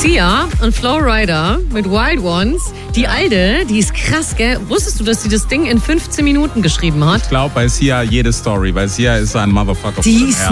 Sia und Flo Rida mit Wild Ones. Die Alte, die ist krass, gell? Wusstest du, dass sie das Ding in 15 Minuten geschrieben hat? Ich glaube bei Sia jede Story, weil Sia ist ein Motherfucker. Die ist